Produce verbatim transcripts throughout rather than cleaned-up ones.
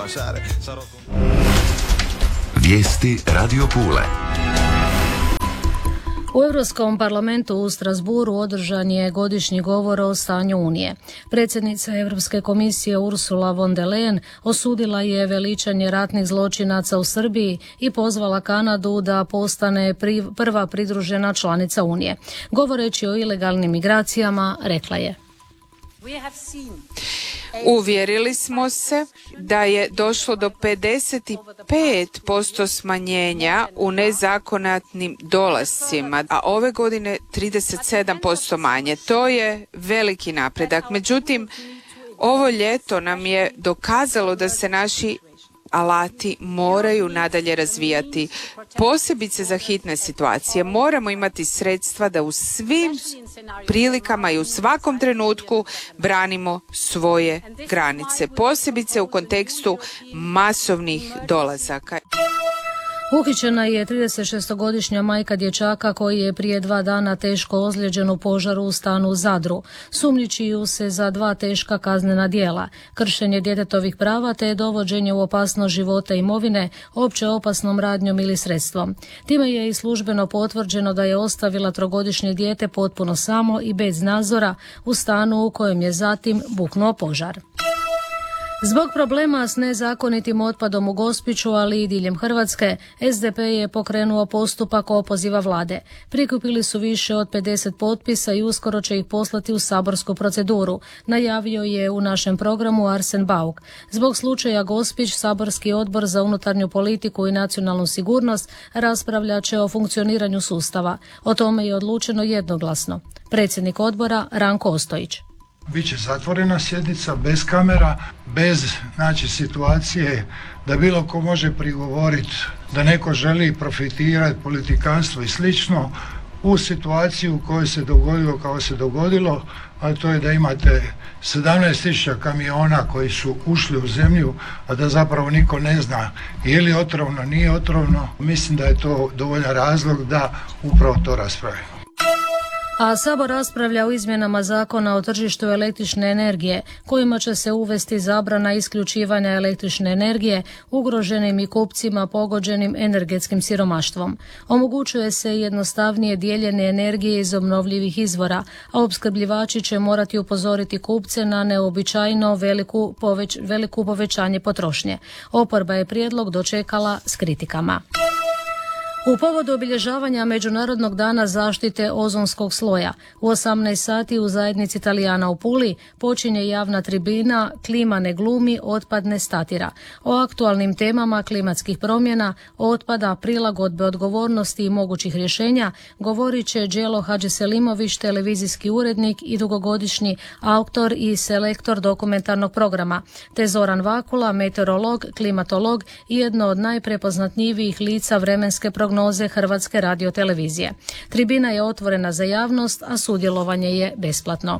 Vijesti Radio Pule. U Europskom parlamentu u Strasburu održan je godišnji govor o stanju Unije. Predsjednica Europske komisije Ursula von der Leyen osudila je veličanje ratnih zločinaca u Srbiji i pozvala Kanadu da postane pri, prva pridružena članica Unije. Govoreći o ilegalnim migracijama, rekla je: Uvjerili smo se da je došlo do pedeset pet posto smanjenja u nezakonitnim dolascima, a ove godine trideset sedam posto manje. To je veliki napredak. Međutim, ovo ljeto nam je dokazalo da se naši alati moraju nadalje razvijati. Posebice za hitne situacije moramo imati sredstva da u svim prilikama i u svakom trenutku branimo svoje granice, posebice u kontekstu masovnih dolazaka. Uhićena je tridesetšestogodišnja majka dječaka koji je prije dva dana teško ozlijeđen u požaru u stanu u Zadru. Sumnjiči ju se za dva teška kaznena djela: kršenje djetetovih prava te dovođenje u opasnost života i imovine opće opasnom radnjom ili sredstvom. Time je i službeno potvrđeno da je ostavila trogodišnje dijete potpuno samo i bez nadzora u stanu u kojem je zatim buknuo požar. Zbog problema s nezakonitim otpadom u Gospiću, ali i diljem Hrvatske, S D P je pokrenuo postupak opoziva vlade. Prikupili su više od pedeset potpisa i uskoro će ih poslati u saborsku proceduru, najavio je u našem programu Arsen Bauk. Zbog slučaja Gospić, saborski odbor za unutarnju politiku i nacionalnu sigurnost raspravljat će o funkcioniranju sustava. O tome je odlučeno jednoglasno. Predsjednik odbora Ranko Ostojić: Biće zatvorena sjednica, bez kamera, bez znači, situacije da bilo ko može prigovoriti da neko želi profitirati, politikanstvo i slično u situaciju u kojoj se dogodilo kao se dogodilo, a to je da imate sedamnaest tisuća kamiona koji su ušli u zemlju, a da zapravo niko ne zna je li otrovno, nije otrovno. Mislim da je to dovoljan razlog da upravo to raspravimo. A Sabor raspravlja o izmjenama zakona o tržištu električne energije, kojima će se uvesti zabrana isključivanja električne energije ugroženim i kupcima pogođenim energetskim siromaštvom. Omogućuje se jednostavnije dijeljenje energije iz obnovljivih izvora, a opskrbljivači će morati upozoriti kupce na neobičajno veliku, poveć, veliku povećanje potrošnje. Oporba je prijedlog dočekala s kritikama. U povodu obilježavanja Međunarodnog dana zaštite ozonskog sloja u osamnaest sati u zajednici Talijana u Puli počinje javna tribina Klima ne glumi, otpad ne statira. O aktualnim temama klimatskih promjena, otpada, prilagodbe, odgovornosti i mogućih rješenja govorit će Đelo Hadžiselimović, televizijski urednik i dugogodišnji autor i selektor dokumentarnog programa, te Zoran Vakula, meteorolog, klimatolog i jedno od najprepoznatljivijih lica vremenske prognoze Hrvatske radiotelevizije. Tribina je otvorena za javnost, a sudjelovanje je besplatno.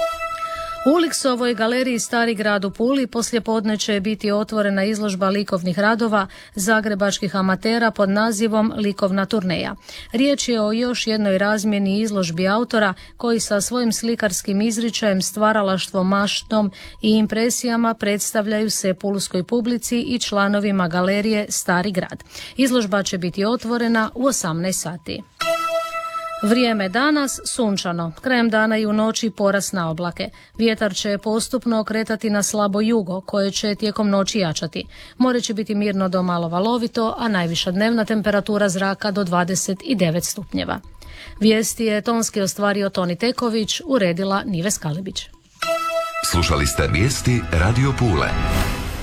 U Uliksovoj galeriji Stari grad u Puli poslijepodne će biti otvorena izložba likovnih radova zagrebačkih amatera pod nazivom Likovna turneja. Riječ je o još jednoj razmjeni izložbi autora koji sa svojim slikarskim izričajem, stvaralaštvom, maštom i impresijama predstavljaju se pulskoj publici i članovima galerije Stari grad. Izložba će biti otvorena u osamnaest sati. Vrijeme danas sunčano, krajem dana i u noći porast na oblake. Vjetar će postupno okretati na slabo jugo, koje će tijekom noći jačati. More će biti mirno do malo valovito, a najviša dnevna temperatura zraka do dvadeset devet stupnjeva. Vijesti je tonski ostvario Toni Teković, uredila Nive Skalibić. Slušali ste vijesti Radio Pule.